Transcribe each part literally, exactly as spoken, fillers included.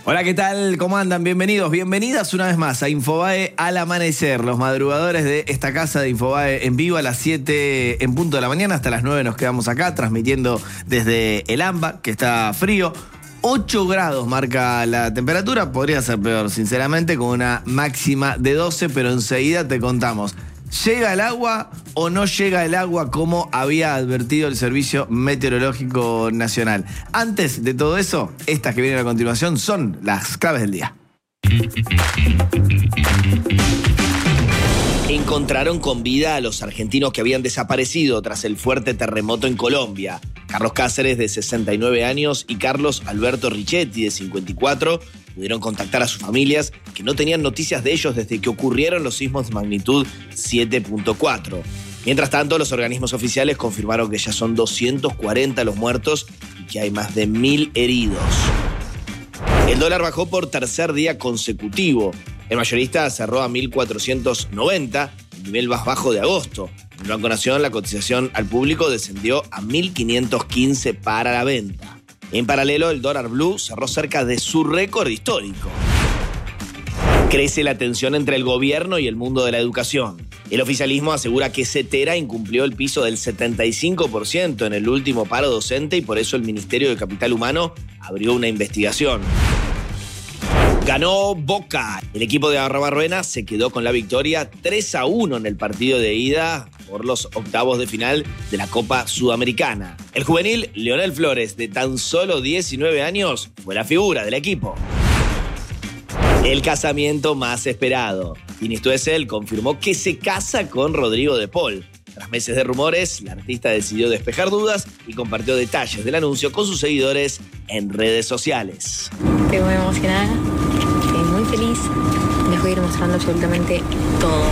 Hola, ¿qué tal? ¿Cómo andan? Bienvenidos, bienvenidas una vez más a Infobae al amanecer. Los madrugadores de esta casa de Infobae en vivo a las siete en punto de la mañana. Hasta las nueve nos quedamos acá transmitiendo desde el AMBA, que está frío. ocho grados marca la temperatura, podría ser peor, sinceramente, con una máxima de doce, pero enseguida te contamos. ¿Llega el agua o no llega el agua como había advertido el Servicio Meteorológico Nacional? Antes de todo eso, estas que vienen a continuación son las claves del día. Encontraron con vida a los argentinos que habían desaparecido tras el fuerte terremoto en Colombia. Carlos Cáceres, de sesenta y nueve años, y Carlos Alberto Richetti, de cincuenta y cuatro, pudieron contactar a sus familias que no tenían noticias de ellos desde que ocurrieron los sismos de magnitud siete punto cuatro. Mientras tanto, los organismos oficiales confirmaron que ya son doscientos cuarenta los muertos y que hay más de mil heridos. El dólar bajó por tercer día consecutivo. El mayorista cerró a mil cuatrocientos noventa, el nivel más bajo de agosto. En el Banco Nación, la cotización al público descendió a mil quinientos quince para la venta. En paralelo, el dólar blue cerró cerca de su récord histórico. Crece la tensión entre el gobierno y el mundo de la educación. El oficialismo asegura que Cetera incumplió el piso del setenta y cinco por ciento en el último paro docente y por eso el Ministerio de Capital Humano abrió una investigación. Ganó Boca. El equipo de Arrobarruena se quedó con la victoria tres a uno en el partido de ida por los octavos de final de la Copa Sudamericana. El juvenil Leonel Flores, de tan solo diecinueve años, fue la figura del equipo. El casamiento más esperado. Tini Stoessel confirmó que se casa con Rodrigo de Paul. Tras meses de rumores, la artista decidió despejar dudas y compartió detalles del anuncio con sus seguidores en redes sociales. Estoy muy emocionada, estoy muy feliz. Les voy a ir mostrando absolutamente todo.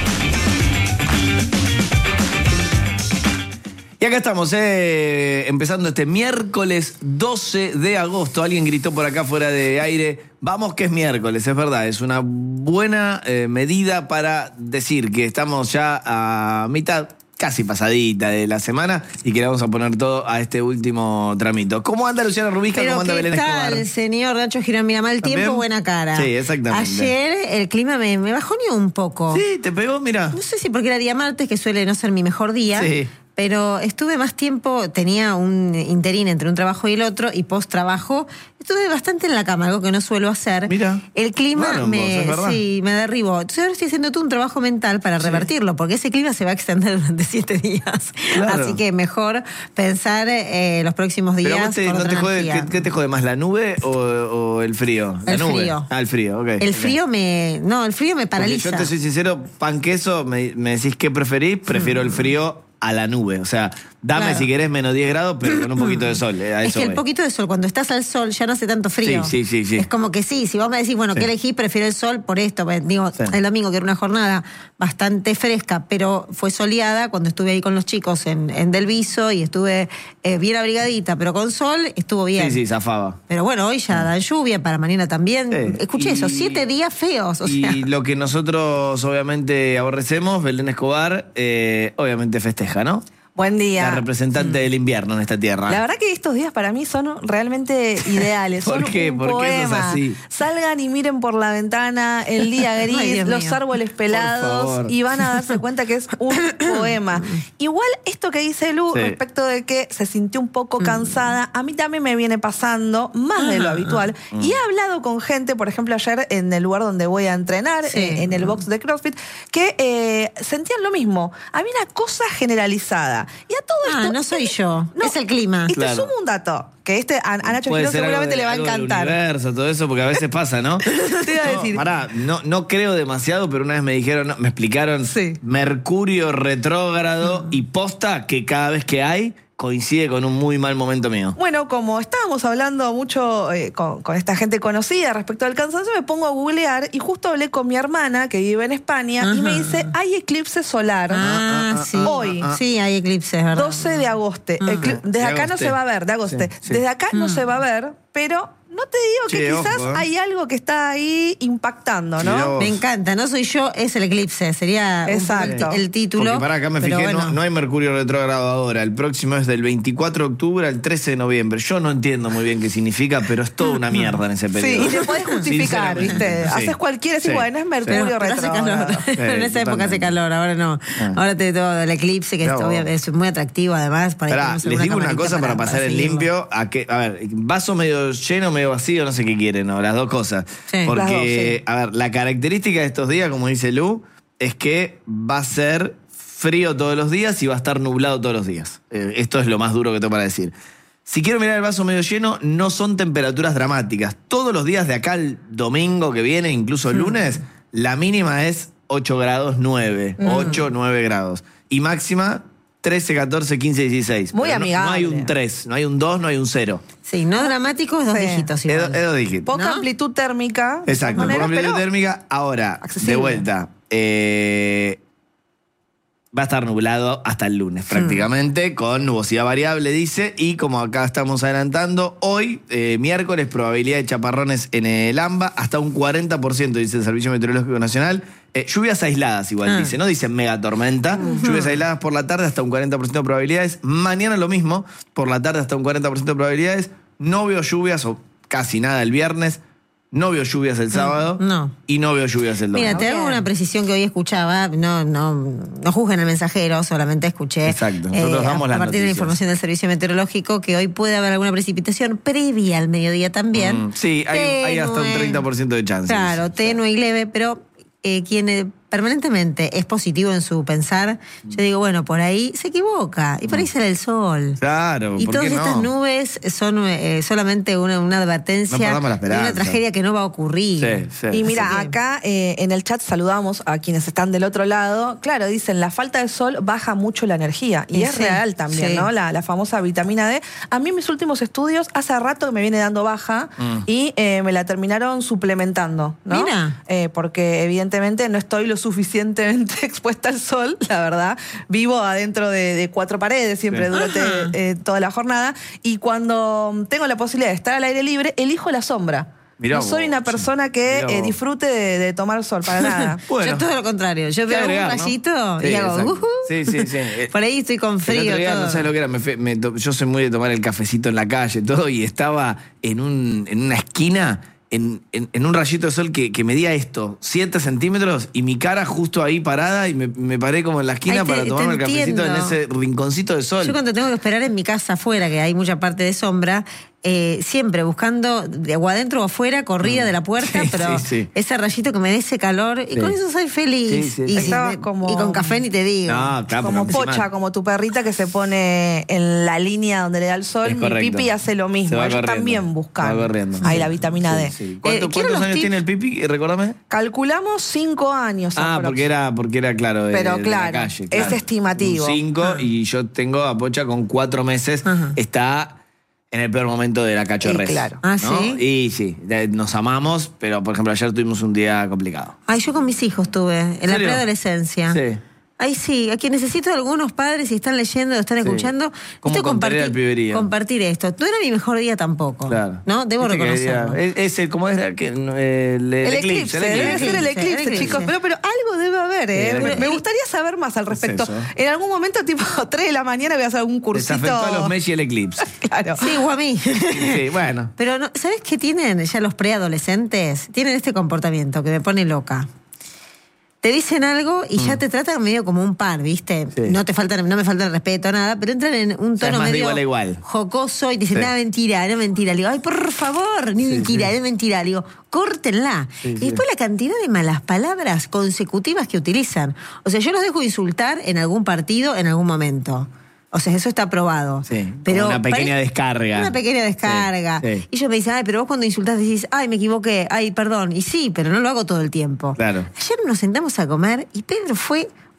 Y acá estamos, eh, empezando este miércoles doce de agosto. Alguien gritó por acá fuera de aire, vamos que es miércoles, es verdad. Es una buena eh, medida para decir que estamos ya a mitad, casi pasadita de la semana y que le vamos a poner todo a este último tramito. ¿Cómo anda Luciana Rubisca? Pero ¿Cómo anda ¿qué Belén tal, Escobar? señor Nacho Girón? Mira, mal tiempo, ¿También? buena cara. Sí, exactamente. Ayer el clima me, me bajó ni un poco. Sí, te pegó, mira. No sé si porque era día martes, que suele no ser mi mejor día. Sí. Pero estuve más tiempo, tenía un interín entre un trabajo y el otro, y post trabajo, estuve bastante en la cama, algo que no suelo hacer. Mira. El clima Raro en me, vos, es verdad. sí, me derribó. Entonces ahora estoy haciendo todo un trabajo mental para Sí. revertirlo, porque ese clima se va a extender durante siete días. Claro. Así que mejor pensar eh, los próximos días. Pero vos te, con no otra te jode, energía. ¿qué, qué te jode más, la nube o, o el frío? La El nube. frío. Ah, el frío, ok. El ok. frío me. No, el frío me Porque paraliza. yo te soy sincero, pan queso, me, me decís qué preferís, prefiero el frío a la nube. O sea, dame Claro. si querés menos diez grados, pero con un poquito de sol. eh, a Es eso que el voy. poquito de sol, cuando estás al sol ya no hace tanto frío. Sí, sí, sí, sí. Es como que sí, si vos me decís, bueno, Sí. ¿qué elegís? Prefiero el sol por esto. Pues, digo, Sí. el domingo, que era una jornada bastante fresca, pero fue soleada, cuando estuve ahí con los chicos en, en Del Viso y estuve eh, bien abrigadita, pero con sol estuvo bien. Sí, sí, zafaba. Pero bueno, hoy ya da lluvia, para mañana también. Sí. Escuché Y- eso, siete días feos. O y sea. lo que nosotros obviamente aborrecemos, Belén Escobar, eh, obviamente festeja, ¿no? Buen día. La representante del invierno en esta tierra. La verdad que estos días para mí son realmente ideales. ¿Por Son qué? un ¿Por qué sos poema. así? Salgan y miren por la ventana el día Ay, gris, Dios los mío. árboles pelados favor. y van a darse cuenta que es un poema. Igual esto que dice Lu Sí. respecto de que se sintió un poco cansada, a mí también me viene pasando más de lo habitual. Y he hablado con gente, por ejemplo ayer en el lugar donde voy a entrenar, Sí. eh, en el box de CrossFit, que eh, sentían lo mismo. Había una cosa generalizada. Y a todo Ah, esto... no soy yo, No, es el clima. Y Claro. te sumo un dato, que este a, a Nacho Puede Girón ser seguramente algo de- le va a algo del encantar. universo, todo eso, porque a veces pasa, ¿no? Te iba a No, decir. pará, no, no creo demasiado, pero una vez me dijeron, no, me explicaron Sí. Mercurio retrógrado y posta que cada vez que hay coincide con un muy mal momento mío. Bueno, como estábamos hablando mucho eh, con, con esta gente conocida respecto al cansancio, me pongo a googlear y justo hablé con mi hermana que vive en España y me Ajá. dice, hay eclipse solar Ah, sí. hoy. hoy. Ah, sí, hay eclipses, ¿verdad? doce de agosto. Ah. Ecli- Desde De acá no agosto. se va a ver, de agosto. Sí, sí. Desde acá no Mm. se va a ver, pero no te digo que Che, quizás ojo, ¿eh? hay algo que está ahí impactando, Mirá ¿no? vos. Me encanta, no soy yo, es el eclipse, sería un poco el, Exacto. ti- el título. Porque para acá me pero fijé, bueno. no, no hay Mercurio retrógrado ahora. El próximo es del veinticuatro de octubre al trece de noviembre. Yo no entiendo muy bien qué significa, pero es toda una mierda en ese Sí, periodo. y te podés justificar, Sinceramente, ¿viste? sí. Haces cualquiera, Sí. decís, bueno, es Pero, Mercurio pero hace retrógrado. calor. Sí, en esa época totalmente. hace calor, ahora no. Ah. Ahora te todo el eclipse, que es, Claro. obvia- es muy atractivo además. Para Pará, les digo una cosa para, pasar en seguirlo. limpio. A, que, a ver, vaso medio lleno, medio vacío, no sé qué quieren, ¿no? Las dos cosas. Sí. Porque, Las dos, sí. a ver, la característica de estos días, como dice Lu, es que va a ser frío todos los días y va a estar nublado todos los días. Eh, esto es lo más duro que tengo para decir. Si quiero mirar el vaso medio lleno, no son temperaturas dramáticas. Todos los días de acá al domingo que viene, incluso el lunes, la mínima es ocho grados nueve. ocho, nueve grados. Y máxima trece, catorce, quince, dieciséis. Muy Pero no- No, hay amigable. un tres, no hay un dos, no hay un cero. Sí, no dramáticos, dos Sí. dígitos Es, igual. es dos dígitos. Poca ¿No? amplitud térmica. de Exacto, todas por maneras, amplitud pero térmica. Ahora, accesible. de vuelta, eh, va a estar nublado hasta el lunes prácticamente, con nubosidad variable, dice, y como acá estamos adelantando, hoy, eh, miércoles, probabilidad de chaparrones en el AMBA, hasta un cuarenta por ciento, dice el Servicio Meteorológico Nacional. Eh, lluvias aisladas igual, Ah. dice, no dice mega tormenta. Lluvias aisladas por la tarde, hasta un cuarenta por ciento de probabilidades. Mañana lo mismo, por la tarde hasta un cuarenta por ciento de probabilidades. No veo lluvias, o casi nada el viernes. No veo lluvias el sábado. no. Y no veo lluvias el domingo. Mira, te hago Bien. una precisión que hoy escuchaba, no, no, no juzguen al mensajero, solamente escuché. Exacto, nosotros eh, damos a, las a partir de la noticias. información del Servicio Meteorológico, que hoy puede haber alguna precipitación previa al mediodía también. Mm, sí, hay, hay hasta un Tenue. treinta por ciento de chances. Claro, tenue y leve, pero eh, quien eh, permanentemente es positivo en su pensar, yo digo, bueno, por ahí se equivoca, y por ahí sale el sol. Claro, Y ¿por todas qué no? estas nubes son eh, solamente una, una No advertencia perdamos la de esperanza. una tragedia que no va a ocurrir. Sí, sí. Y mira, Así que- acá eh, en el chat saludamos a quienes están del otro lado. Claro, dicen, la falta de sol baja mucho la energía. Y Y es sí, real también, sí. ¿no? La, la famosa vitamina D. A mí mis últimos estudios, hace rato que me viene dando baja Mm. y eh, me la terminaron suplementando, ¿no? Mira. Eh, porque evidentemente no estoy lo suficientemente expuesta al sol, la verdad. Vivo adentro de, de cuatro paredes siempre Sí. durante Ajá. eh, toda la jornada. Y cuando tengo la posibilidad de estar al aire libre, elijo la sombra. Mirá no soy vos, una persona que mirá eh, vos. disfrute de, de tomar sol, para nada. Bueno. Yo todo lo contrario. Yo ¿Qué veo agregar, un no? rayito Sí, y hago exacto. ujú. Sí, sí, sí. Eh, Por ahí estoy con El frío. otro día, todo. no sabes lo que era, me fui- me to- yo soy muy de tomar el cafecito en la calle todo, y estaba en, un, en una esquina, en, en- en un rayito de sol que, que medía esto, siete centímetros, y mi cara justo ahí parada, y me, me paré como en la esquina Ay, te- para te tomarme el cafecito en entiendo. ese rinconcito de sol. Yo cuando tengo que esperar en mi casa afuera, que hay mucha parte de sombra, eh, siempre buscando de o adentro o afuera, corría de la puerta, Sí, pero sí, sí. ese rayito que me dé ese calor, y Sí. con eso soy feliz. Sí, sí, y, sí. si Estabas me- como- y con café ni te digo. No, claro, Como porque encima- Pocha, como tu perrita que se pone en la línea donde le da el sol. Es Mi correcto. Pipi hace lo Se mismo. va Ellos corriendo. también buscan Se va corriendo. ahí Sí. la vitamina Sí, D. sí. ¿Cuánto- Eh, quiero ¿Cuántos los años tips. tiene el Pipi? Recordame. Calculamos cinco años. Ah, aprox. porque era, porque era claro, de, Pero de claro, la calle. es estimativo. Un cinco, Ah. y yo tengo a Pocha con cuatro meses. Ajá. Está en el peor momento de la cachorrez. Y claro. Ah, ¿no? ¿sí? Y sí, de- nos amamos, pero por ejemplo ayer tuvimos un día complicado. Ay, yo con mis hijos tuve, en la serio? preadolescencia. Sí. Ay, sí, aquí necesito de algunos padres, si están leyendo o están Sí. escuchando, ¿Cómo necesito contaría el piberío? compartir esto. No era mi mejor día tampoco. Claro. ¿No? Debo Viste que reconocerlo. era- es, es el, ¿cómo era? Que, no, el, el El eclipse. eclipse, debe eclipse. ser el El eclipse, eclipse. chicos. Pero, pero algo debe haber, ¿eh? Sí, Me- debe- Me gustaría saber más al respecto. eso? En algún momento, tipo tres de la mañana, voy a hacer algún Les cursito. afectó a los Messi el eclipse. Claro. Sí, o a mí. Sí, bueno. Pero, no, ¿sabes qué tienen ya los preadolescentes? Tienen este comportamiento que me pone loca. Te dicen algo y ya te tratan medio como un par, ¿viste? Mm. Sí. No te faltan, no me falta el respeto, nada, pero entran en un O sea, es tono más de medio igual a igual. jocoso y te dicen, Sí. nada, mentira, no mentira. Le digo, ay, por favor, ni Sí, mentira, sí. no mentira. Le digo, córtenla. Sí, y sí. después la cantidad de malas palabras consecutivas que utilizan. O sea, yo los dejo insultar en algún partido, en algún momento. O sea, eso está aprobado. Sí, como pero una pequeña pare- descarga. Una pequeña descarga. Sí, sí. Y ellos me dicen, ay, pero vos cuando insultás decís, ay, me equivoqué, ay, perdón. Y sí, pero no lo hago todo el tiempo. Claro. Ayer nos sentamos a comer y Pedro fue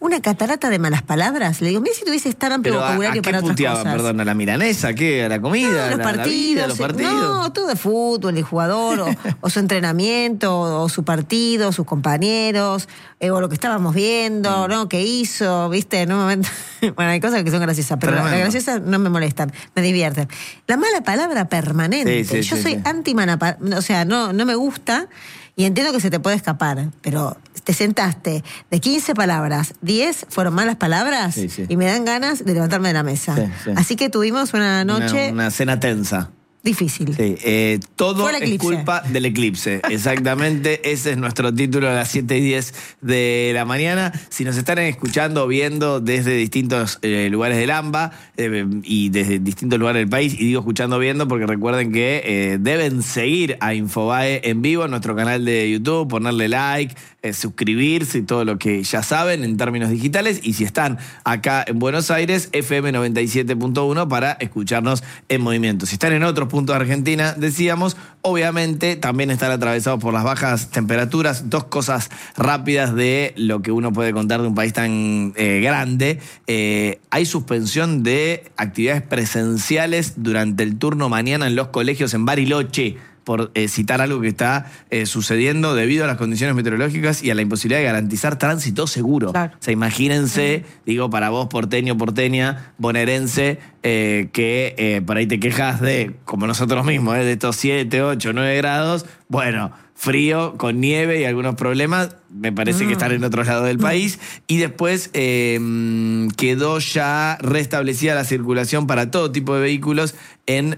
una catarata de malas palabras. Le digo, mira si tuvieses tan amplio Pero vocabulario ¿a, a qué para otras puteaba, cosas. perdón, a la milanesa? ¿Qué? ¿A la comida? No, los ¿A la, partidos, la vida? ¿Los partidos? No, todo de fútbol, el jugador, o, o su entrenamiento, o su partido, sus compañeros, eh, o lo que estábamos viendo, ¿no? ¿Qué hizo? ¿Viste? En un momento. Bueno, hay cosas que son graciosas, pero las graciosas no me molestan, me divierten. La mala palabra permanente. Sí, sí, Yo sí, soy sí. anti-mala palabra, o sea, no, no me gusta. Y entiendo que se te puede escapar, pero te sentaste de quince palabras, diez fueron malas palabras, Sí, sí. y me dan ganas de levantarme de la mesa. Sí, sí. Así que tuvimos una noche Una, una cena tensa. difícil. Sí, eh, todo Fue el es eclipse. culpa del eclipse. Exactamente, ese es nuestro título a las siete y diez de la mañana. Si nos están escuchando o viendo desde distintos eh, lugares del AMBA eh, y desde distintos lugares del país, y digo escuchando o viendo porque recuerden que eh, deben seguir a Infobae en vivo en nuestro canal de YouTube, ponerle like, eh, suscribirse y todo lo que ya saben en términos digitales. Y si están acá en Buenos Aires, F M noventa y siete punto uno para escucharnos en movimiento. Si están en otros puntos de Argentina, decíamos, obviamente también están atravesados por las bajas temperaturas. Dos cosas rápidas de lo que uno puede contar de un país tan eh, grande. Eh, hay suspensión de actividades presenciales durante el turno mañana en los colegios en Bariloche, por eh, citar algo que está eh, sucediendo debido a las condiciones meteorológicas y a la imposibilidad de garantizar tránsito seguro. Claro. O sea, imagínense, uh-huh. digo, para vos, porteño, porteña, bonaerense, eh, que eh, por ahí te quejas de, como nosotros mismos, eh, de estos siete, ocho, nueve grados, bueno, frío, con nieve y algunos problemas, me parece mm. que están en otros lados del país. Y después eh, quedó ya restablecida la circulación para todo tipo de vehículos en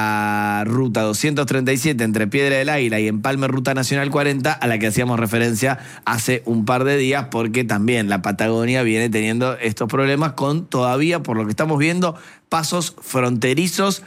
la ruta doscientos treinta y siete entre Piedra del Águila y Empalme Ruta Nacional cuarenta, a la que hacíamos referencia hace un par de días, porque también la Patagonia viene teniendo estos problemas con todavía, por lo que estamos viendo, pasos fronterizos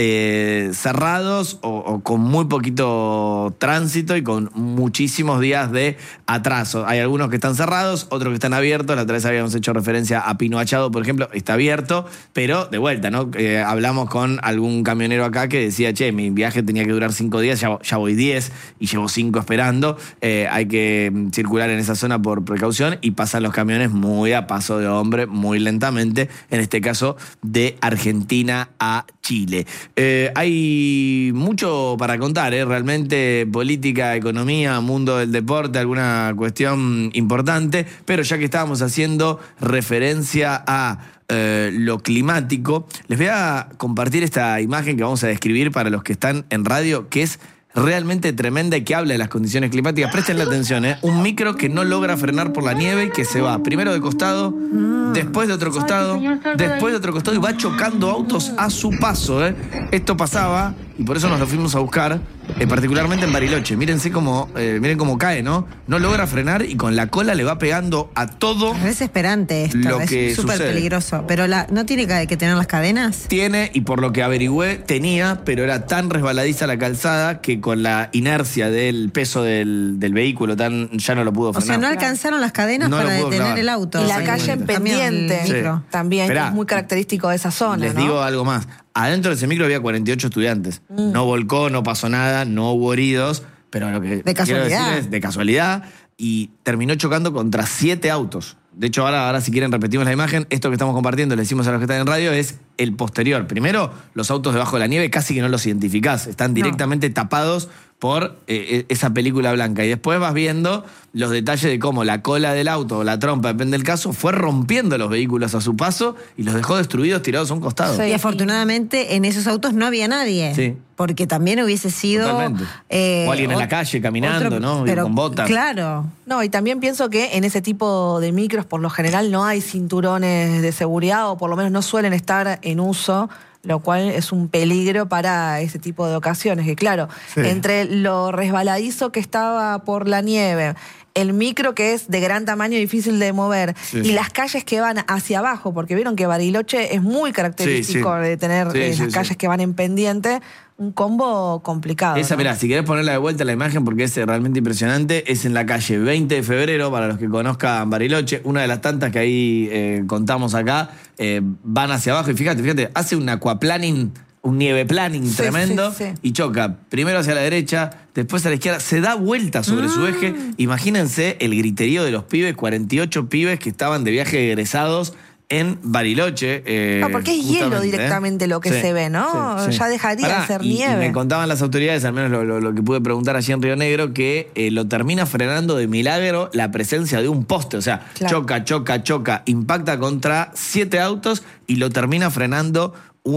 Eh, cerrados o, o con muy poquito tránsito y con muchísimos días de atraso. Hay algunos que están cerrados, otros que están abiertos. La otra vez habíamos hecho referencia a Pino Achado, por ejemplo, está abierto, pero de vuelta, ¿no? Eh, hablamos con algún camionero acá que decía, che, mi viaje tenía que durar cinco días, ya, ya voy diez y llevo cinco esperando. Eh, hay que circular en esa zona por precaución y pasan los camiones muy a paso de hombre, muy lentamente, en este caso de Argentina a Chile. Eh, hay mucho para contar, ¿eh? Realmente política, economía, mundo del deporte, alguna cuestión importante, pero ya que estábamos haciendo referencia a eh, lo climático, les voy a compartir esta imagen que vamos a describir para los que están en radio, que es realmente tremenda y que habla de las condiciones climáticas. Prestenle atención, ¿eh? Un micro que no logra frenar por la nieve y que se va primero de costado, después de otro costado, después de otro costado y va chocando autos a su paso, ¿eh? Esto pasaba y por eso nos lo fuimos a buscar, eh, particularmente en Bariloche. Mírense cómo, eh, miren cómo cae, ¿no? No logra frenar y con la cola le va pegando a todo. Es desesperante esto, lo que es súper sucede. peligroso. Pero la, ¿no tiene que, que tener las cadenas? Tiene, y por lo que averigüé, tenía, pero era tan resbaladiza la calzada que con la inercia del peso del, del vehículo tan ya no lo pudo frenar. O sea, no alcanzaron las cadenas No lo para pudo detener clavar. el auto. Y la Sí, calle en el camión, el pendiente micro. también, Esperá. que es muy característico de esa zona, Les ¿no? digo algo más. Adentro de ese micro había cuarenta y ocho estudiantes. Mm. No volcó, no pasó nada, no hubo heridos, pero lo que de quiero casualidad. decir es de casualidad, y terminó chocando contra siete autos. De hecho, ahora, ahora si quieren repetimos la imagen. Esto que estamos compartiendo, le decimos a los que están en radio, es el posterior. Primero, los autos debajo de la nieve casi que no los identificás. Están directamente no. tapados por eh, esa película blanca. Y después vas viendo los detalles de cómo la cola del auto o la trompa, depende del caso, fue rompiendo los vehículos a su paso y los dejó destruidos, tirados a un costado. Sí. Y afortunadamente en esos autos no había nadie. Sí. Porque también hubiese sido... Eh, o alguien en la calle caminando, otro, ¿no? Pero, con botas. Claro. No, y también pienso que en ese tipo de micros, por lo general, no hay cinturones de seguridad o por lo menos no suelen estar en uso, lo cual es un peligro para ese tipo de ocasiones. Que claro, sí. entre lo resbaladizo que estaba por la nieve, el micro que es de gran tamaño y difícil de mover, sí. y las calles que van hacia abajo, porque vieron que Bariloche es muy característico sí, sí. de tener sí, eh, sí, las calles sí. que van en pendiente, un combo complicado. Esa, ¿no? mirá, si querés ponerla de vuelta la imagen porque es realmente impresionante, es en la calle veinte de febrero, para los que conozcan Bariloche, una de las tantas que ahí eh, contamos acá, eh, van hacia abajo y fíjate, fíjate, hace un aquaplaning un nieve planning Sí, tremendo, sí, sí. y choca primero hacia la derecha, después a la izquierda, se da vuelta sobre mm. su eje. Imagínense el griterío de los pibes, cuarenta y ocho pibes que estaban de viaje egresados en Bariloche. Eh, no, porque es hielo directamente, ¿eh? Lo que sí, se ve, ¿no? Sí, sí. Ya dejaría Pará, de ser y, nieve. Y me contaban las autoridades, al menos lo, lo, lo que pude preguntar allí en Río Negro, que eh, lo termina frenando de milagro la presencia de un poste. O sea, claro. choca, choca, choca, impacta contra siete autos y lo termina frenando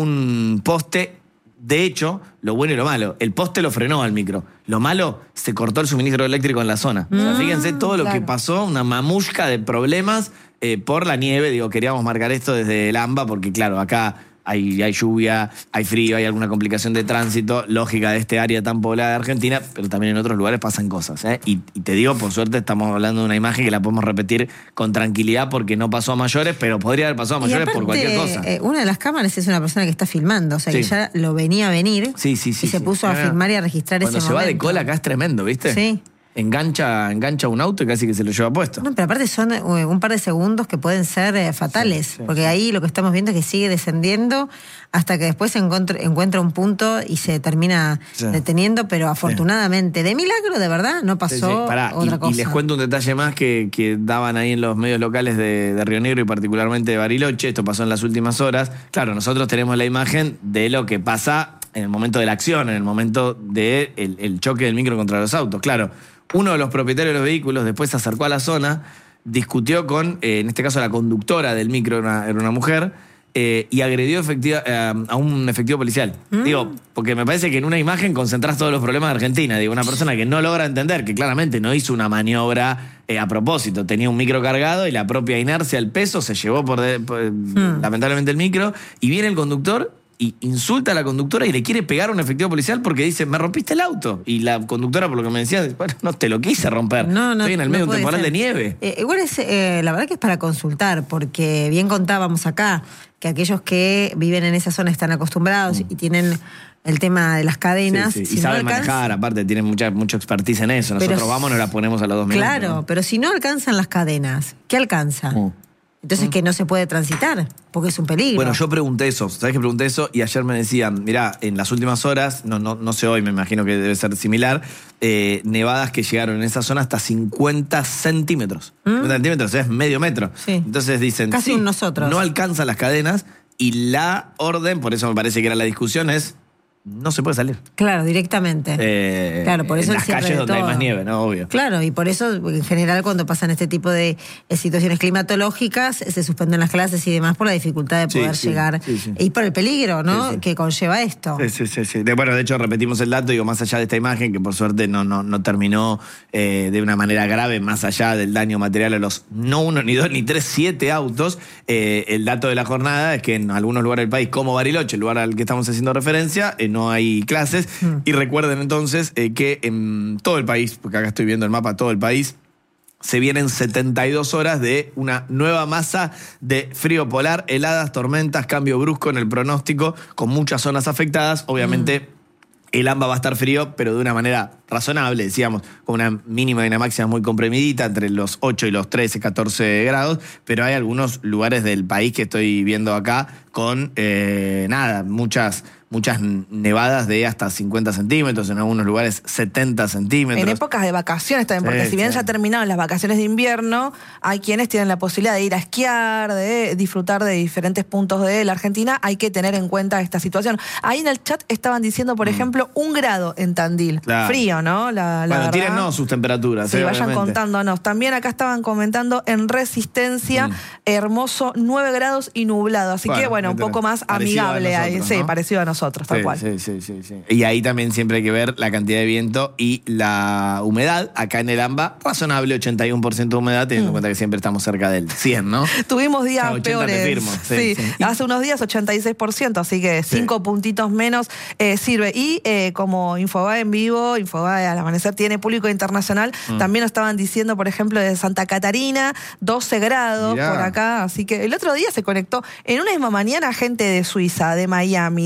un poste. De hecho, lo bueno y lo malo, el poste lo frenó al micro. Lo malo, se cortó el suministro eléctrico en la zona. Mm, o sea, fíjense todo lo claro. que pasó, una mamushka de problemas eh, por la nieve. Digo, queríamos marcar esto desde el AMBA porque, claro, acá hay, hay lluvia, hay frío, hay alguna complicación de tránsito, lógica de este área tan poblada de Argentina, pero también en otros lugares pasan cosas. ¿eh? Y, y te digo, por suerte estamos hablando de una imagen que la podemos repetir con tranquilidad porque no pasó a mayores, pero podría haber pasado a mayores aparte, por cualquier cosa. Eh, una de las cámaras es una persona que está filmando, o sea, sí. que ya lo venía a venir sí, sí, sí, y se sí. puso a filmar y a registrar Cuando ese momento. Cuando se momento. va de cola acá es tremendo, ¿viste? Sí. Engancha, engancha un auto y casi que se lo lleva puesto. No, pero aparte son un par de segundos que pueden ser eh, fatales, sí, sí, porque sí. ahí lo que estamos viendo es que sigue descendiendo hasta que después se encuentra, encuentra un punto y se termina sí. deteniendo, pero afortunadamente, sí. de milagro, de verdad, no pasó sí, sí. Pará, otra y, cosa. Y les cuento un detalle más que, que daban ahí en los medios locales de, de Río Negro y particularmente de Bariloche. Esto pasó en las últimas horas. Claro, nosotros tenemos la imagen de lo que pasa en el momento de la acción, en el momento del de el choque del micro contra los autos. Claro, uno de los propietarios de los vehículos después se acercó a la zona, discutió con, eh, en este caso, la conductora del micro, era una, era una mujer, eh, y agredió efectiva, eh, a un efectivo policial. Mm. Digo, porque me parece que en una imagen concentrás todos los problemas de Argentina. Digo, una persona que no logra entender que claramente no hizo una maniobra eh, a propósito. Tenía un micro cargado y la propia inercia, el peso, se llevó por, de, por mm. lamentablemente el micro, y viene el conductor y insulta a la conductora y le quiere pegar a un efectivo policial porque dice, me rompiste el auto. Y la conductora, por lo que me decía, bueno, no te lo quise romper. No, no, Estoy en el medio no de un temporal ser. de nieve. Eh, igual es, eh, la verdad que es para consultar, porque bien contábamos acá que aquellos que viven en esa zona están acostumbrados mm. y tienen el tema de las cadenas. Sí, sí. Si y no saben alcanza, manejar, aparte, tienen mucha, mucha expertise en eso. Nosotros pero, vamos, nos la ponemos a los dos minutos. Claro, ¿no? Pero si no alcanzan las cadenas, ¿qué alcanza? Mm. Entonces, que no se puede transitar, porque es un peligro. Bueno, yo pregunté eso, ¿sabés que pregunté eso? Y ayer me decían, mirá, en las últimas horas, no, no, no sé hoy, me imagino que debe ser similar, eh, nevadas que llegaron en esa zona hasta cincuenta centímetros. ¿Mm? cincuenta centímetros es medio metro. Sí. Entonces dicen, casi sí, nosotros. No alcanzan las cadenas y la orden, por eso me parece que era la discusión, es no se puede salir. Claro, directamente. Eh, claro, por eso en las calles donde hay más nieve, ¿no? Obvio. Claro, y por eso, en general, cuando pasan este tipo de situaciones climatológicas, se suspenden las clases y demás por la dificultad de poder sí, llegar. Sí, sí. Y por el peligro, ¿no? Sí, sí. Que conlleva esto. Sí, sí, sí. sí. De, bueno, de hecho, repetimos el dato, digo, más allá de esta imagen, que por suerte no, no, no terminó eh, de una manera grave, más allá del daño material a los no uno, ni dos, ni tres, siete autos. Eh, el dato de la jornada es que en algunos lugares del país, como Bariloche, el lugar al que estamos haciendo referencia, eh, no hay clases. Mm. Y recuerden entonces eh, que en todo el país, porque acá estoy viendo el mapa, todo el país, se vienen setenta y dos horas de una nueva masa de frío polar, heladas, tormentas, cambio brusco en el pronóstico, con muchas zonas afectadas. Obviamente, mm. el AMBA va a estar frío, pero de una manera razonable, decíamos, con una mínima y una máxima muy comprimidita, entre los ocho y los trece, catorce grados, pero hay algunos lugares del país que estoy viendo acá con, eh, nada, muchas... muchas nevadas de hasta cincuenta centímetros, en algunos lugares setenta centímetros. En épocas de vacaciones también, porque sí, si bien sí. ya terminaron las vacaciones de invierno, hay quienes tienen la posibilidad de ir a esquiar, de disfrutar de diferentes puntos de la Argentina, hay que tener en cuenta esta situación. Ahí en el chat estaban diciendo, por mm. ejemplo, un grado en Tandil. Claro. Frío, ¿no? La, la bueno, tírennos sus temperaturas. Sí, eh, vayan obviamente. contándonos. También acá estaban comentando en Resistencia, mm. hermoso, nueve grados y nublado. Así bueno, que, bueno, un poco más amigable nosotros, ahí. ¿no? Sí, parecido a nosotros, tal sí, cual. Sí, sí, sí, sí. Y ahí también siempre hay que ver la cantidad de viento y la humedad. Acá en el AMBA, razonable, ochenta y uno por ciento de humedad, teniendo mm. en cuenta que siempre estamos cerca del cien, ¿no? Tuvimos días o sea, peores. Firmo, sí, sí. sí. Hace unos días ochenta y seis por ciento, así que cinco sí. puntitos menos eh, sirve. Y eh, como Infobae en vivo, Infobae al amanecer tiene público internacional, mm. también nos estaban diciendo, por ejemplo, de Santa Catarina, doce grados Mirá. por acá. Así que el otro día se conectó en una misma mañana gente de Suiza, de Miami, de España,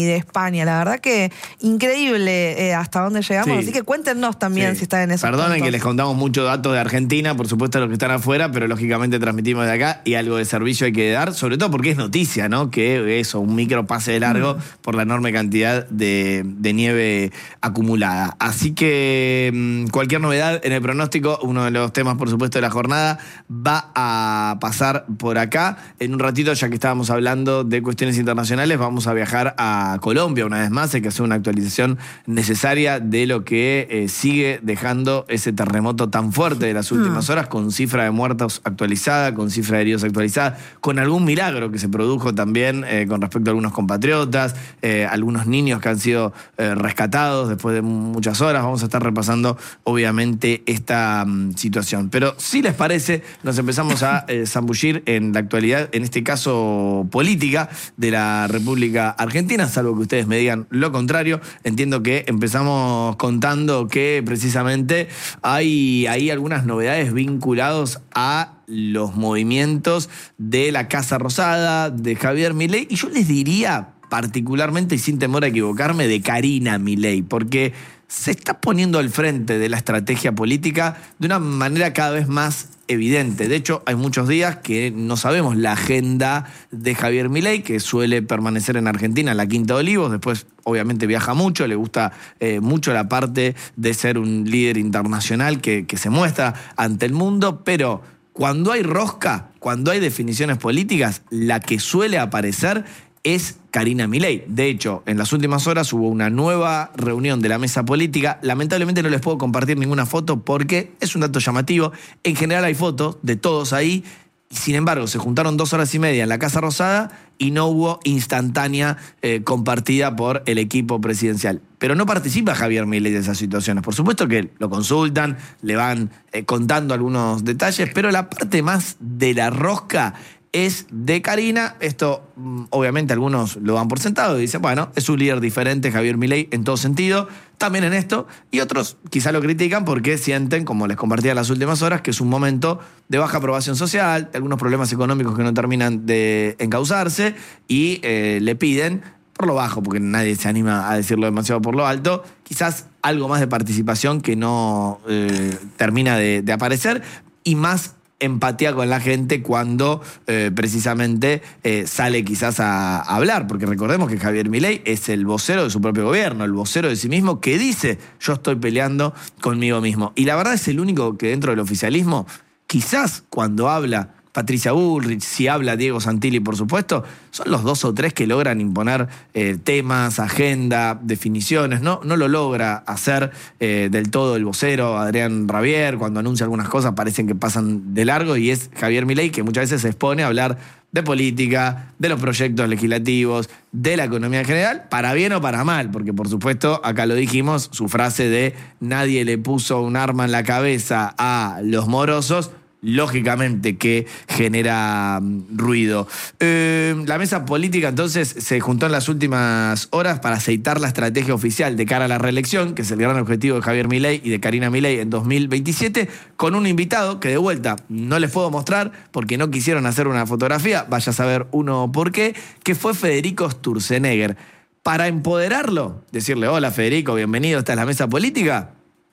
España. La verdad que increíble eh, hasta dónde llegamos. Sí. Así que cuéntenos también Sí. si están en esos Perdonen puntos. que les contamos muchos datos de Argentina, por supuesto los que están afuera, pero lógicamente transmitimos de acá y algo de servicio hay que dar, sobre todo porque es noticia, ¿no? Que eso, un micro pase de largo mm. por la enorme cantidad de, de nieve acumulada. Así que cualquier novedad en el pronóstico, uno de los temas, por supuesto, de la jornada, va a pasar por acá. En un ratito, ya que estábamos hablando de cuestiones internacionales, vamos a viajar a Colombia una vez más. Hay que hacer una actualización necesaria de lo que eh, sigue dejando ese terremoto tan fuerte de las últimas mm. horas, con cifra de muertos actualizada, con cifra de heridos actualizada, con algún milagro que se produjo también eh, con respecto a algunos compatriotas, eh, algunos niños que han sido eh, rescatados después de muchas horas. Vamos a estar repasando, obviamente, esta um, situación. Pero si les parece, nos empezamos a eh, zambullir en la actualidad, en este caso política, de la República Argentina, salvo que ustedes me digan lo contrario. Entiendo que empezamos contando que precisamente hay, hay algunas novedades vinculadas a los movimientos de la Casa Rosada, de Javier Milei, y yo les diría particularmente, y sin temor a equivocarme, de Karina Milei, porque se está poniendo al frente de la estrategia política de una manera cada vez más evidente. De hecho, hay muchos días que no sabemos la agenda de Javier Milei, que suele permanecer en Argentina, en la Quinta de Olivos. Después, obviamente, viaja mucho, le gusta eh, mucho la parte de ser un líder internacional que, que se muestra ante el mundo, pero cuando hay rosca, cuando hay definiciones políticas, la que suele aparecer es Karina Milei. De hecho, en las últimas horas hubo una nueva reunión de la mesa política. Lamentablemente no les puedo compartir ninguna foto porque es un dato llamativo. En general hay fotos de todos ahí. Sin embargo, se juntaron dos horas y media en la Casa Rosada y no hubo instantánea eh, compartida por el equipo presidencial. Pero no participa Javier Milei de esas situaciones. Por supuesto que lo consultan, le van eh, contando algunos detalles, pero la parte más de la rosca es de Karina. Esto, obviamente, algunos lo dan por sentado y dicen, bueno, es un líder diferente Javier Milei en todo sentido, también en esto, y otros quizá lo critican porque sienten, como les compartía en las últimas horas, que es un momento de baja aprobación social, de algunos problemas económicos que no terminan de encauzarse, y eh, le piden, por lo bajo, porque nadie se anima a decirlo demasiado por lo alto, quizás algo más de participación que no eh, termina de, de aparecer, y más empatía con la gente cuando eh, precisamente eh, sale quizás a, a hablar, porque recordemos que Javier Milei es el vocero de su propio gobierno, el vocero de sí mismo, que dice, yo estoy peleando conmigo mismo. Y la verdad es el único que dentro del oficialismo, quizás cuando habla Patricia Bullrich, si habla Diego Santilli, por supuesto, son los dos o tres que logran imponer eh, temas, agenda, definiciones. No, no lo logra hacer eh, del todo el vocero Adrián Rabier. Cuando anuncia algunas cosas parecen que pasan de largo, y es Javier Milei que muchas veces se expone a hablar de política, de los proyectos legislativos, de la economía en general, para bien o para mal, porque por supuesto, acá lo dijimos, su frase de nadie le puso un arma en la cabeza a los morosos, lógicamente que genera ruido. Eh, la mesa política entonces se juntó en las últimas horas para aceitar la estrategia oficial de cara a la reelección, que es el gran objetivo de Javier Milei y de Karina Milei en dos mil veintisiete, con un invitado que de vuelta no les puedo mostrar porque no quisieron hacer una fotografía, vaya a saber uno por qué, que fue Federico Sturzenegger. Para empoderarlo, decirle, hola Federico, bienvenido, esta es la mesa política,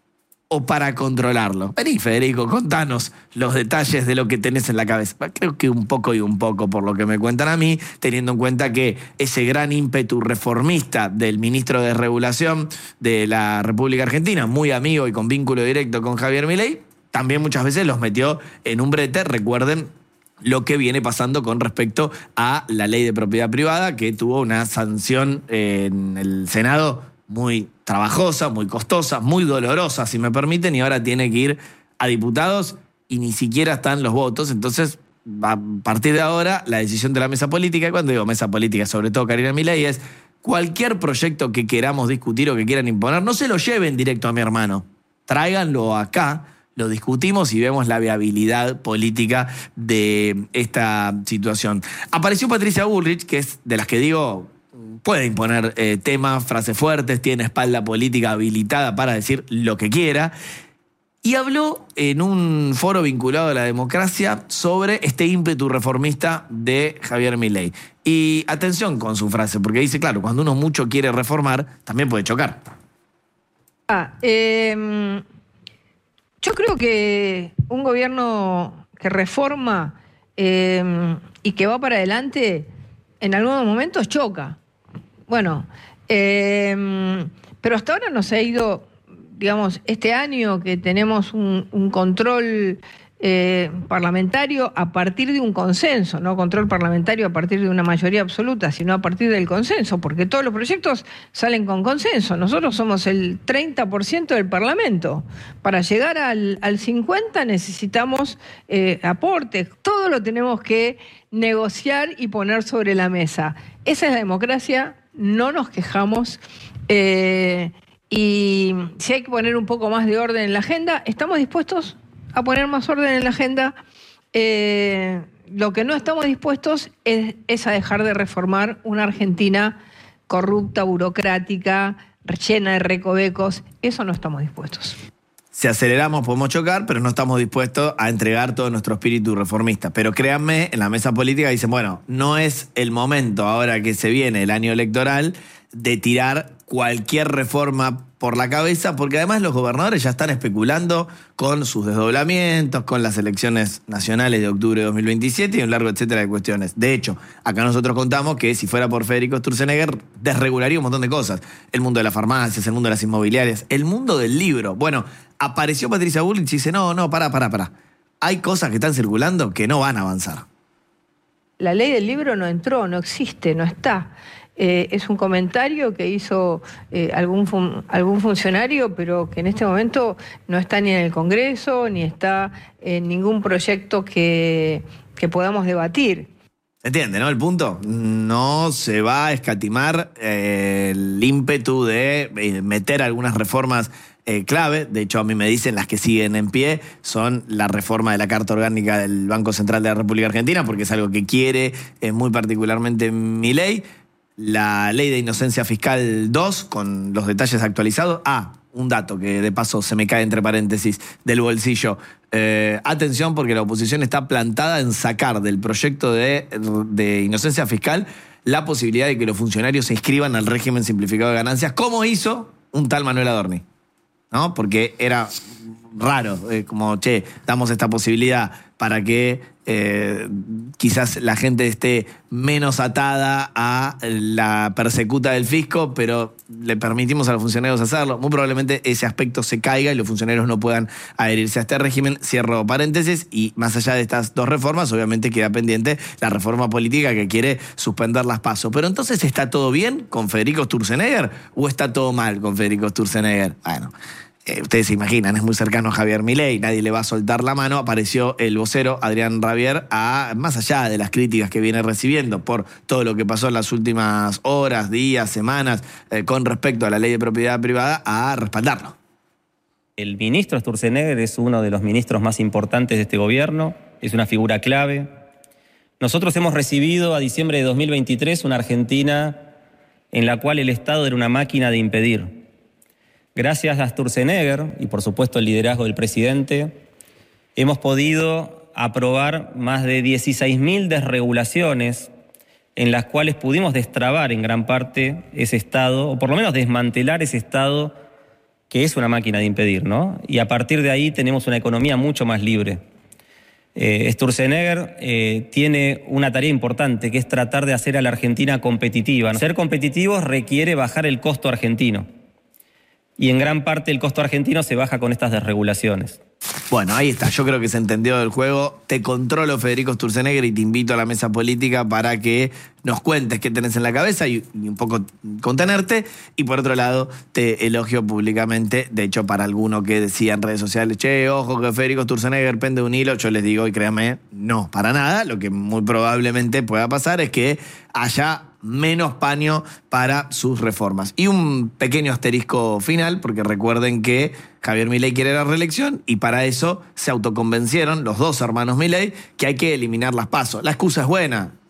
o para controlarlo. Vení, Federico, contanos los detalles de lo que tenés en la cabeza. Creo que un poco y un poco, por lo que me cuentan a mí, teniendo en cuenta que ese gran ímpetu reformista del ministro de Regulación de la República Argentina, muy amigo y con vínculo directo con Javier Milei, también muchas veces los metió en un brete. Recuerden lo que viene pasando con respecto a la ley de propiedad privada, que tuvo una sanción en el Senado muy trabajosa, muy costosa, muy dolorosa, si me permiten, y ahora tiene que ir a diputados y ni siquiera están los votos. Entonces, a partir de ahora, la decisión de la mesa política, y cuando digo mesa política, sobre todo Karina Milei, es cualquier proyecto que queramos discutir o que quieran imponer, no se lo lleven directo a mi hermano, tráiganlo acá, lo discutimos y vemos la viabilidad política de esta situación. Apareció Patricia Bullrich, que es de las que digo, puede imponer eh, temas, frases fuertes, tiene espalda política habilitada para decir lo que quiera. y habló en un foro vinculado a la democracia sobre este ímpetu reformista de Javier Milei. Y atención con su frase, porque dice, claro, cuando uno mucho quiere reformar, también puede chocar. Ah, eh, yo creo que un gobierno que reforma eh, y que va para adelante, en algunos momentos choca. Bueno, eh, pero hasta ahora nos ha ido, digamos, este año que tenemos un, un control eh, parlamentario a partir de un consenso, no control parlamentario a partir de una mayoría absoluta, sino a partir del consenso, porque todos los proyectos salen con consenso. Nosotros somos el treinta por ciento del Parlamento. Para llegar al, al cincuenta por ciento necesitamos eh, aportes. Todo lo tenemos que negociar y poner sobre la mesa. Esa es la democracia, no nos quejamos. Eh, y si hay que poner un poco más de orden en la agenda, estamos dispuestos a poner más orden en la agenda. Eh, lo que no estamos dispuestos es, es a dejar de reformar una Argentina corrupta, burocrática, llena de recovecos. Eso no estamos dispuestos. Si aceleramos podemos chocar, pero no estamos dispuestos a entregar todo nuestro espíritu reformista. Pero créanme, en la mesa política dicen, bueno, no es el momento ahora que se viene el año electoral de tirar cualquier reforma por la cabeza, porque además los gobernadores ya están especulando con sus desdoblamientos, con las elecciones nacionales de octubre de dos mil veintisiete y un largo etcétera de cuestiones. De hecho, acá nosotros contamos que si fuera por Federico Sturzenegger, desregularía un montón de cosas. El mundo de las farmacias, el mundo de las inmobiliarias, el mundo del libro. Bueno, apareció Patricia Bullrich y dice, no, no, pará, pará, pará. Hay cosas que están circulando que no van a avanzar. La ley del libro no entró, no existe, no está. Eh, es un comentario que hizo eh, algún, fun algún funcionario, pero que en este momento no está ni en el Congreso, ni está en ningún proyecto que, que podamos debatir. ¿Se entiende, no? El punto. No se va a escatimar eh, el ímpetu de eh, meter algunas reformas eh, clave. De hecho, a mí me dicen las que siguen en pie son la reforma de la Carta Orgánica del Banco Central de la República Argentina, porque es algo que quiere eh, muy particularmente Milei. La ley de inocencia fiscal dos, con los detalles actualizados. Ah, un dato que de paso se me cae entre paréntesis del bolsillo. Eh, atención, porque la oposición está plantada en sacar del proyecto de, de inocencia fiscal la posibilidad de que los funcionarios se inscriban al régimen simplificado de ganancias, como hizo un tal Manuel Adorni, ¿no? Porque era raro, eh, como, che, damos esta posibilidad para que eh, quizás la gente esté menos atada a la persecuta del fisco, pero le permitimos a los funcionarios hacerlo. Muy probablemente ese aspecto se caiga y los funcionarios no puedan adherirse a este régimen. Cierro paréntesis, y más allá de estas dos reformas, obviamente queda pendiente la reforma política que quiere suspender las PASO. Pero entonces, ¿está todo bien con Federico Sturzenegger o está todo mal con Federico Sturzenegger? Bueno, Eh, ustedes se imaginan, es muy cercano a Javier Milei, nadie le va a soltar la mano. Apareció el vocero Adrián Rabier, a, más allá de las críticas que viene recibiendo por todo lo que pasó en las últimas horas, días, semanas, eh, con respecto a la ley de propiedad privada, a respaldarlo. El ministro Sturzenegger es uno de los ministros más importantes de este gobierno, es una figura clave. Nosotros hemos recibido a diciembre de dos mil veintitrés una Argentina en la cual el Estado era una máquina de impedir. Gracias a Sturzenegger y por supuesto el liderazgo del presidente, hemos podido aprobar más de dieciséis mil desregulaciones en las cuales pudimos destrabar en gran parte ese Estado, o por lo menos desmantelar ese Estado que es una máquina de impedir, ¿no? Y a partir de ahí tenemos una economía mucho más libre. Eh, Sturzenegger eh, tiene una tarea importante, que es tratar de hacer a la Argentina competitiva. Ser competitivos requiere bajar el costo argentino. Y en gran parte el costo argentino se baja con estas desregulaciones. Bueno, ahí está. Yo creo que se entendió del juego. Te controlo, Federico Sturzenegger, y te invito a la mesa política para que nos cuentes qué tenés en la cabeza y, y un poco contenerte. Y por otro lado, te elogio públicamente. De hecho, para alguno que decía en redes sociales, che, ojo que Federico Sturzenegger pende un hilo, yo les digo, y créanme, no, para nada. Lo que muy probablemente pueda pasar es que haya menos paño para sus reformas. Y un pequeño asterisco final, porque recuerden que Javier Milei quiere la reelección y para eso se autoconvencieron los dos hermanos Milei que hay que eliminar las PASO. La excusa es buena.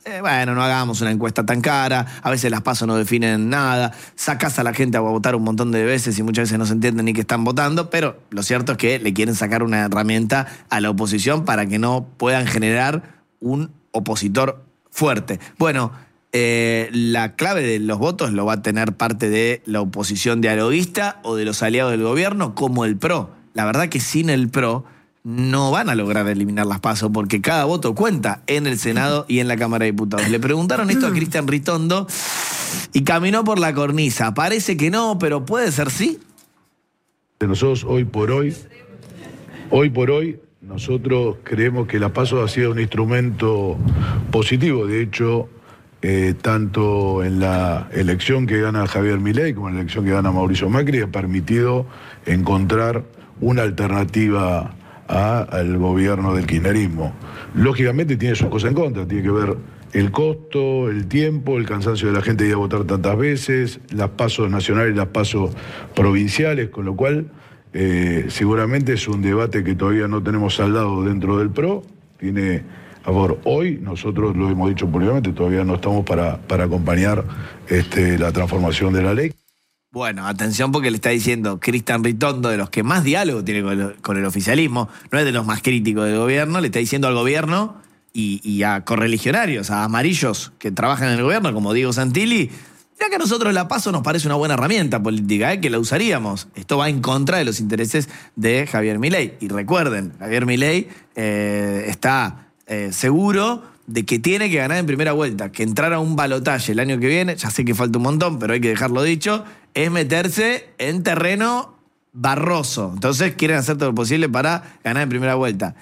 eh, bueno, no hagamos una encuesta tan cara, a veces las PASO no definen nada, sacás a la gente a votar un montón de veces y muchas veces no se entiende ni que están votando, pero lo cierto es que le quieren sacar una herramienta a la oposición para que no puedan generar un opositor fuerte. Bueno, eh, la clave de los votos lo va a tener parte de la oposición dialoguista o de los aliados del gobierno, como el P R O. La verdad que sin el P R O no van a lograr eliminar las PASO porque cada voto cuenta en el Senado y en la Cámara de Diputados. Le preguntaron esto a Cristian Ritondo y caminó por la cornisa. Parece que no, pero puede ser sí. Nosotros hoy por hoy, hoy por hoy, nosotros creemos que la PASO ha sido un instrumento positivo. De hecho, eh, tanto en la elección que gana Javier Milei como en la elección que gana Mauricio Macri ha permitido encontrar una alternativa A, al gobierno del kirchnerismo. Lógicamente tiene sus cosas en contra, tiene que ver el costo, el tiempo, el cansancio de la gente de ir a votar tantas veces, las pasos nacionales y las pasos provinciales, con lo cual eh, seguramente es un debate que todavía no tenemos saldado dentro del P R O. Tiene, a favor, hoy nosotros lo hemos dicho públicamente, todavía no estamos para, para acompañar este, la transformación de la ley. Bueno, atención porque le está diciendo Cristian Ritondo, de los que más diálogo tiene con, lo, con el oficialismo, no es de los más críticos del gobierno, le está diciendo al gobierno y, y a correligionarios, a amarillos que trabajan en el gobierno, como Diego Santilli, ya que a nosotros la PASO nos parece una buena herramienta política, ¿eh? Que la usaríamos. Esto va en contra de los intereses de Javier Milei. Y recuerden, Javier Milei eh, está eh, seguro de que tiene que ganar en primera vuelta, que entrar a un balotaje el año que viene, ya sé que falta un montón, pero hay que dejarlo dicho, es meterse en terreno barroso. Entonces quieren hacer todo lo posible para ganar en primera vuelta.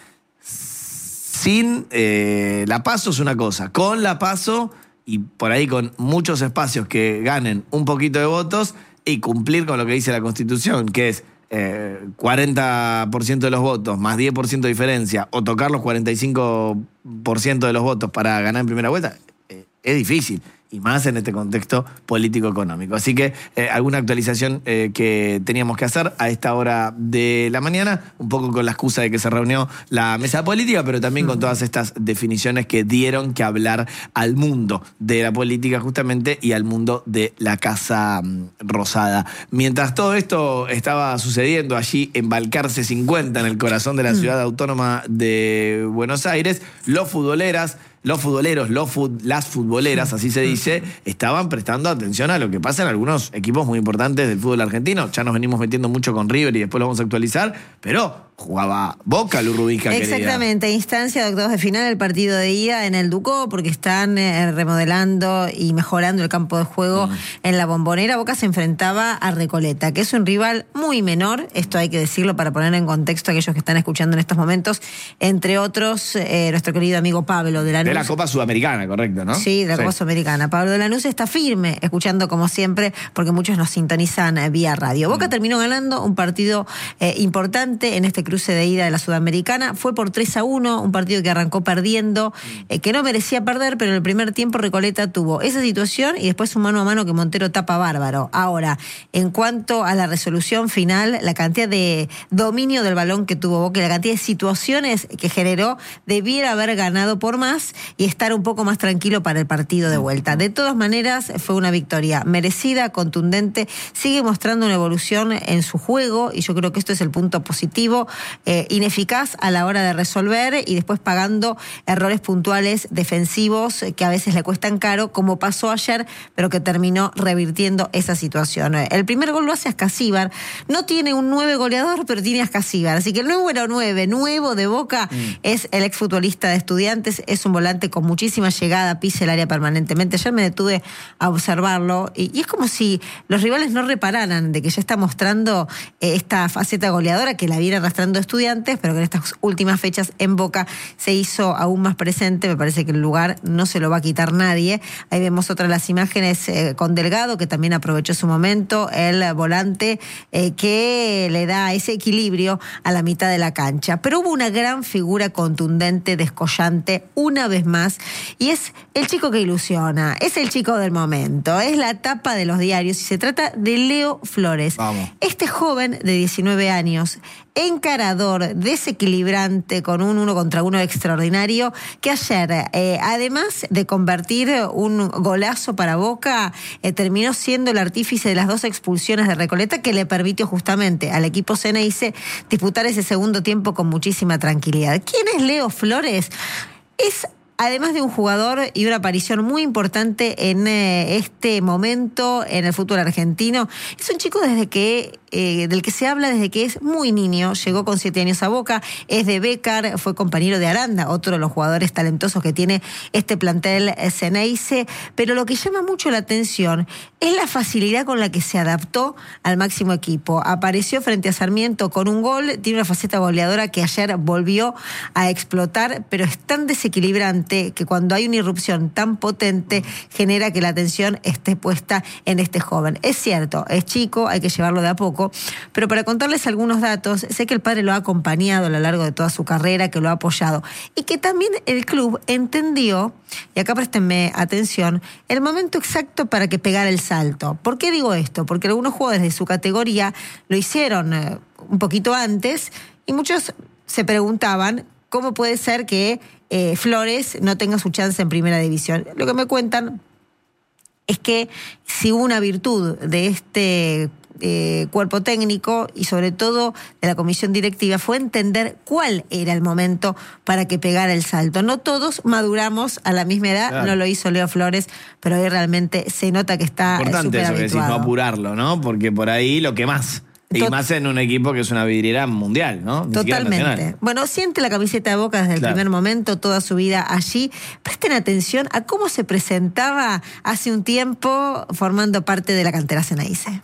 Sin eh, la PASO es una cosa, con la PASO y por ahí con muchos espacios que ganen un poquito de votos y cumplir con lo que dice la Constitución, que es eh, cuarenta por ciento de los votos más diez por ciento de diferencia o tocar los cuarenta y cinco por ciento de los votos para ganar en primera vuelta, eh, es difícil. Y más en este contexto político-económico. Así que eh, alguna actualización eh, que teníamos que hacer a esta hora de la mañana, un poco con la excusa de que se reunió la mesa política, pero también con todas estas definiciones que dieron que hablar al mundo de la política justamente y al mundo de la Casa um, Rosada. Mientras todo esto estaba sucediendo allí en Balcarce cincuenta, en el corazón de la ciudad autónoma de Buenos Aires, los futboleras Los futboleros, los fut, las futboleras, así se dice, estaban prestando atención a lo que pasa en algunos equipos muy importantes del fútbol argentino. Ya nos venimos metiendo mucho con River y después lo vamos a actualizar, pero jugaba Boca, Lu Rubinska. Exactamente, querida. Instancia de octavos de final, el partido de ida en el Ducó, porque están eh, remodelando y mejorando el campo de juego mm. en la Bombonera. Boca se enfrentaba a Recoleta, que es un rival muy menor, esto hay que decirlo para poner en contexto a aquellos que están escuchando en estos momentos, entre otros, eh, nuestro querido amigo Pablo de la De la Copa Sudamericana, correcto, ¿no? Sí, de la sí. Copa Sudamericana. Pablo de Lanús está firme, escuchando como siempre, porque muchos nos sintonizan eh, vía radio. Boca mm. terminó ganando un partido eh, importante en este cruce de ida de la Sudamericana. Fue por tres a uno, un partido que arrancó perdiendo, eh, que no merecía perder, pero en el primer tiempo Recoleta tuvo esa situación y después un mano a mano que Montero tapa bárbaro. Ahora, en cuanto a la resolución final, la cantidad de dominio del balón que tuvo Boca y la cantidad de situaciones que generó, debiera haber ganado por más y estar un poco más tranquilo para el partido de vuelta. De todas maneras, fue una victoria merecida, contundente, sigue mostrando una evolución en su juego y yo creo que esto es el punto positivo, eh, ineficaz a la hora de resolver y después pagando errores puntuales defensivos que a veces le cuestan caro, como pasó ayer, pero que terminó revirtiendo esa situación. El primer gol lo hace Ascasíbar, no tiene un nueve goleador, pero tiene Ascasíbar, así que el número nueve, nuevo de Boca, mm. es el exfutbolista de Estudiantes, es un volante con muchísima llegada, pisa el área permanentemente. Ayer me detuve a observarlo y, y es como si los rivales no repararan de que ya está mostrando eh, esta faceta goleadora que la viene arrastrando Estudiantes, pero que en estas últimas fechas en Boca se hizo aún más presente. Me parece que el lugar no se lo va a quitar nadie. Ahí vemos otra de las imágenes eh, con Delgado, que también aprovechó su momento, el volante eh, que le da ese equilibrio a la mitad de la cancha. Pero hubo una gran figura contundente, descollante, una vez más, y es el chico que ilusiona, es el chico del momento, es la tapa de los diarios y se trata de Leo Flores. Vamos. Este joven de diecinueve años, encargado encarador, desequilibrante, con un uno contra uno extraordinario, que ayer, eh, además de convertir un golazo para Boca, eh, terminó siendo el artífice de las dos expulsiones de Recoleta, que le permitió justamente al equipo Ceneice disputar ese segundo tiempo con muchísima tranquilidad. ¿Quién es Leo Flores? Es, además de un jugador y una aparición muy importante en eh, este momento en el fútbol argentino, es un chico desde que eh, del que se habla desde que es muy niño. Llegó con siete años a Boca, es de Bécar, fue compañero de Aranda, otro de los jugadores talentosos que tiene este plantel Ceneice, pero lo que llama mucho la atención es la facilidad con la que se adaptó al máximo equipo. Apareció frente a Sarmiento con un gol, tiene una faceta goleadora que ayer volvió a explotar, pero es tan desequilibrante que cuando hay una irrupción tan potente genera que la atención esté puesta en este joven. Es cierto, es chico, hay que llevarlo de a poco, pero para contarles algunos datos, sé que el padre lo ha acompañado a lo largo de toda su carrera, que lo ha apoyado, y que también el club entendió, y acá préstenme atención, el momento exacto para que pegara el salto. ¿Por qué digo esto? Porque algunos jugadores de su categoría lo hicieron eh, un poquito antes, y muchos se preguntaban cómo puede ser que eh, Flores no tenga su chance en primera división. Lo que me cuentan es que si una virtud de este eh, cuerpo técnico y sobre todo de la comisión directiva fue entender cuál era el momento para que pegara el salto. No todos maduramos a la misma edad, claro. No lo hizo Leo Flores, pero hoy realmente se nota que está súper habituado. Importante eso que decís, no apurarlo, ¿no? Porque por ahí lo que más... Y Tot- más en un equipo que es una vidriera mundial, ¿no? Ni Totalmente. Bueno, siente la camiseta de Boca desde el claro. primer momento, toda su vida allí. Presten atención a cómo se presentaba hace un tiempo formando parte de la cantera Ceneice.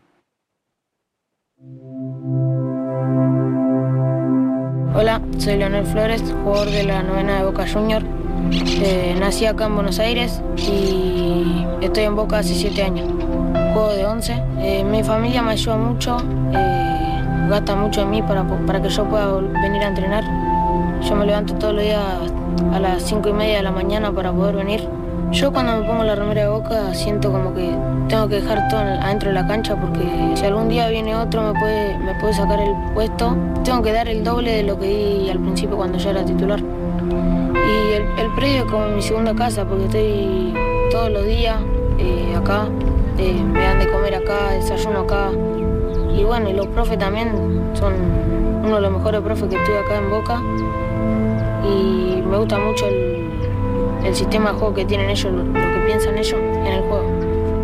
Hola, soy Leonel Flores, jugador de la novena de Boca Junior. Eh, nací acá en Buenos Aires y estoy en Boca hace siete años. Juego de once. Eh, mi familia me ayuda mucho, eh, gasta mucho en mí para, para que yo pueda venir a entrenar. Yo me levanto todos los días a las cinco y media de la mañana para poder venir. Yo cuando me pongo la remera de Boca siento como que tengo que dejar todo adentro de la cancha, porque si algún día viene otro me puede, me puede sacar el puesto. Tengo que dar el doble de lo que di al principio cuando yo era titular. Y el, el predio es como mi segunda casa, porque estoy todos los días eh, acá. Eh, me dan de comer acá, desayuno acá. Y bueno, y los profes también son uno de los mejores profes que estoy acá en Boca. Y me gusta mucho el, el sistema de juego que tienen ellos, lo, lo que piensan ellos en el juego.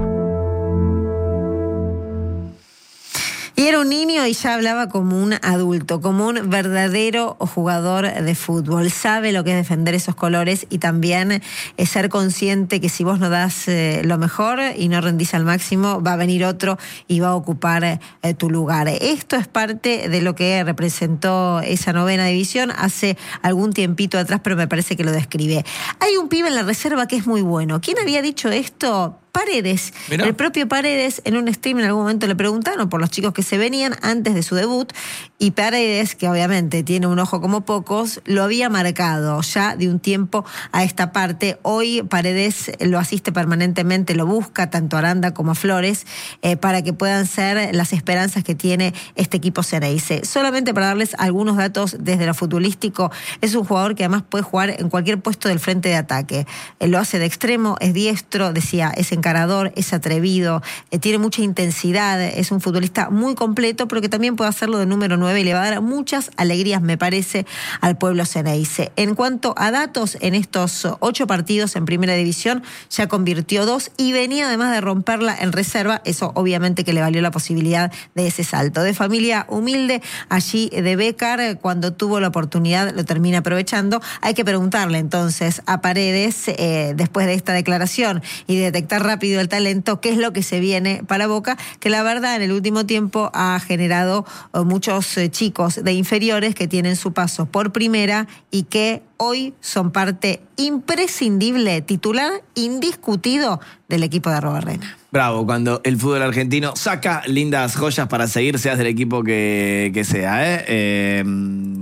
Y era un niño y ya hablaba como un adulto, como un verdadero jugador de fútbol. Sabe lo que es defender esos colores y también es ser consciente que si vos no das eh, lo mejor y no rendís al máximo, va a venir otro y va a ocupar eh, tu lugar. Esto es parte de lo que representó esa novena división hace algún tiempito atrás, pero me parece que lo describe. Hay un pibe en la reserva que es muy bueno. ¿Quién había dicho esto? Paredes. Mirá. El propio Paredes en un stream en algún momento le preguntaron por los chicos que se venían antes de su debut, y Paredes, que obviamente tiene un ojo como pocos, lo había marcado ya de un tiempo a esta parte. Hoy Paredes lo asiste permanentemente, lo busca tanto Aranda como Flores eh, para que puedan ser las esperanzas que tiene este equipo Ceneice. Solamente para darles algunos datos desde lo futbolístico, es un jugador que además puede jugar en cualquier puesto del frente de ataque. Él lo hace de extremo, es diestro, decía, es encarador, es atrevido, eh, tiene mucha intensidad, es un futbolista muy completo, pero que también puede hacerlo de número nueve y le va a dar muchas alegrías, me parece, al pueblo Ceneice. En cuanto a datos, en estos ocho partidos en primera división ya convirtió dos y venía además de romperla en reserva, eso obviamente que le valió la posibilidad de ese salto. De familia humilde, allí de Bécar, cuando tuvo la oportunidad lo termina aprovechando. Hay que preguntarle entonces a Paredes, eh, después de esta declaración y de detectar rápido el talento, qué es lo que se viene para Boca, que la verdad en el último tiempo ha generado uh, muchos uh, chicos de inferiores que tienen su paso por primera y que hoy son parte imprescindible, titular indiscutido del equipo de Robert Reina. Bravo, cuando el fútbol argentino saca lindas joyas para seguir, seas del equipo que, que sea, ¿eh? eh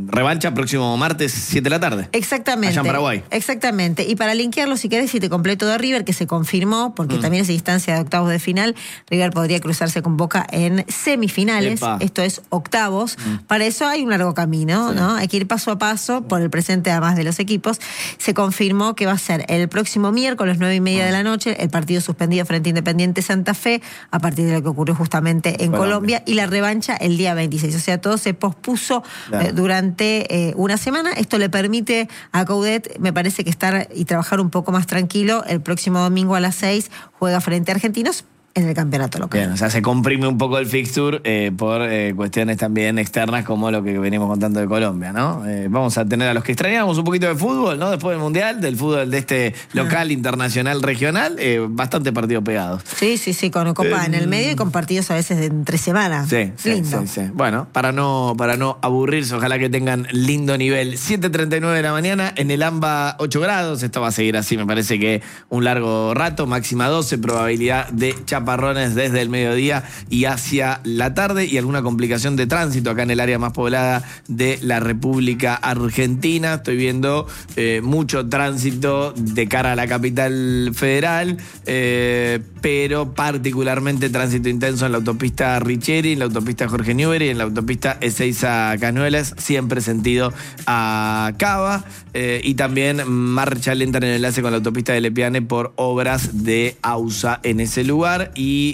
revancha próximo martes, siete de la tarde. Exactamente. Allá en Paraguay. Exactamente. Y para linkearlo, si querés, si te completo de River, que se confirmó, porque Mm. también es instancia de octavos de final, River podría cruzarse con Boca en semifinales, Epa. esto es octavos. Mm. Para eso hay un largo camino, sí. ¿no? Hay que ir paso a paso por el presente además de los equipos. Se confirmó que va a ser el próximo miércoles, nueve y media mm. de la noche, el partido suspendido frente a Independiente Santa Fe, a partir de lo que ocurrió justamente en Colombia, Colombia y la revancha el día veintiséis. O sea, todo se pospuso claro. eh, durante eh, una semana. Esto le permite a Coudet, me parece que estar y trabajar un poco más tranquilo. El próximo domingo a las seis juega frente a Argentinos en el campeonato local. Bien, o sea, se comprime un poco el fixture eh, por eh, cuestiones también externas como lo que venimos contando de Colombia, ¿no? Eh, vamos a tener a los que extrañamos un poquito de fútbol, ¿no? Después del Mundial, del fútbol de este local, ah. internacional, regional, eh, bastante partidos pegados. Sí, sí, sí, con Copa eh, en el medio y con partidos a veces de entre semana. Sí, lindo. Sí, sí, sí. Bueno, para no, para no aburrirse, ojalá que tengan lindo nivel. siete treinta y nueve de la mañana, en el AMBA ocho grados, esto va a seguir así, me parece que un largo rato, máxima doce, probabilidad de chaparrones desde el mediodía y hacia la tarde y alguna complicación de tránsito acá en el área más poblada de la República Argentina. Estoy viendo eh, mucho tránsito de cara a la capital federal, eh, pero particularmente tránsito intenso en la autopista Richeri, en la autopista Jorge Newbery y en la autopista Ezeiza Cañuelas, siempre sentido a Cava, eh, y también marcha lenta en el enlace con la autopista de Lepiane por obras de AUSA en ese lugar. Y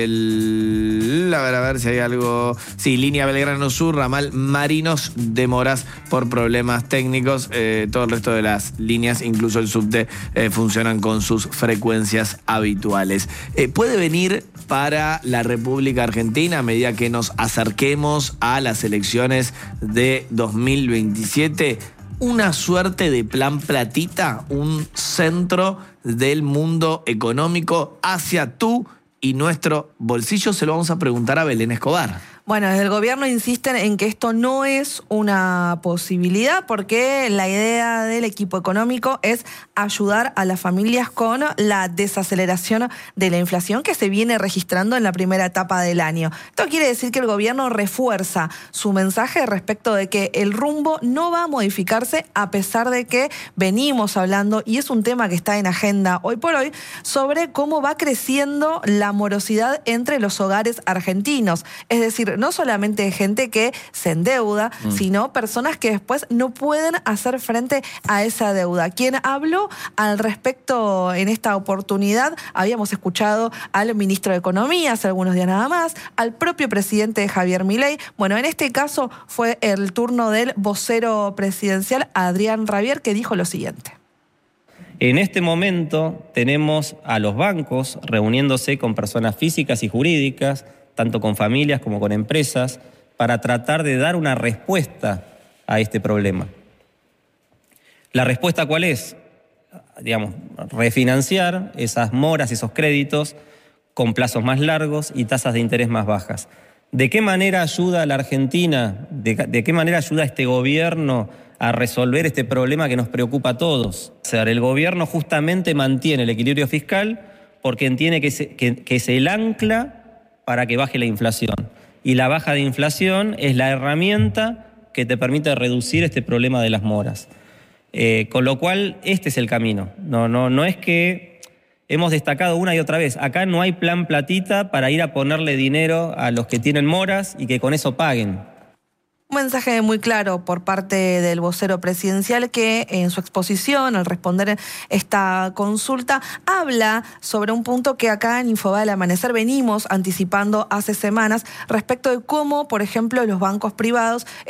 el, a ver, a ver si hay algo. Sí, línea Belgrano Sur, ramal Marinos, demoras por problemas técnicos. Eh, todo el resto de las líneas, incluso el subte, eh, funcionan con sus frecuencias habituales. Eh, ¿Puede venir para la República Argentina a medida que nos acerquemos a las elecciones de dos mil veintisiete una suerte de plan platita, un centro del mundo económico hacia tú y nuestro bolsillo? Se lo vamos a preguntar a Belén Escobar. Bueno, desde el gobierno insisten en que esto no es una posibilidad porque la idea del equipo económico es ayudar a las familias con la desaceleración de la inflación que se viene registrando en la primera etapa del año. Esto quiere decir que el gobierno refuerza su mensaje respecto de que el rumbo no va a modificarse a pesar de que venimos hablando, y es un tema que está en agenda hoy por hoy, sobre cómo va creciendo la morosidad entre los hogares argentinos. Es decir, no solamente gente que se endeuda, mm. sino personas que después no pueden hacer frente a esa deuda. Quien habló al respecto en esta oportunidad, habíamos escuchado al ministro de Economía hace algunos días nada más, al propio presidente Javier Milei. Bueno, en este caso fue el turno del vocero presidencial, Adrián Rabier, que dijo lo siguiente. En este momento tenemos a los bancos reuniéndose con personas físicas y jurídicas, tanto con familias como con empresas, para tratar de dar una respuesta a este problema. ¿La respuesta cuál es? Digamos, refinanciar esas moras, esos créditos, con plazos más largos y tasas de interés más bajas. ¿De qué manera ayuda a la Argentina, de, de qué manera ayuda a este gobierno a resolver este problema que nos preocupa a todos? O sea, el gobierno justamente mantiene el equilibrio fiscal porque entiende que, se, que, que es el ancla para que baje la inflación. Y la baja de inflación es la herramienta que te permite reducir este problema de las moras. Eh, con lo cual, este es el camino. No, no, no es que hemos destacado una y otra vez. Acá no hay plan platita para ir a ponerle dinero a los que tienen moras y que con eso paguen. Un mensaje muy claro por parte del vocero presidencial que en su exposición, al responder esta consulta, habla sobre un punto que acá en Infobae al Amanecer venimos anticipando hace semanas respecto de cómo, por ejemplo, los bancos privados